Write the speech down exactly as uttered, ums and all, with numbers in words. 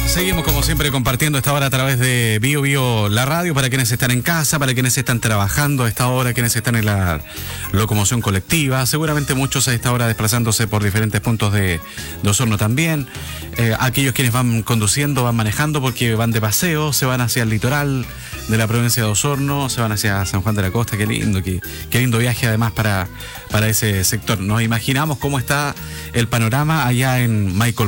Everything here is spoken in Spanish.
Seguimos como siempre compartiendo esta hora a través de Bio Bio la radio, para quienes están en casa, para quienes están trabajando a esta hora, quienes están en la locomoción colectiva, seguramente muchos a esta hora desplazándose por diferentes puntos de, de Osorno también, eh, aquellos quienes van conduciendo, van manejando porque van de paseo, se van hacia el litoral de la provincia de Osorno, se van hacia San Juan de la Costa. Qué lindo, qué, qué lindo viaje además para, para ese sector. Nos imaginamos cómo está el panorama allá en Michael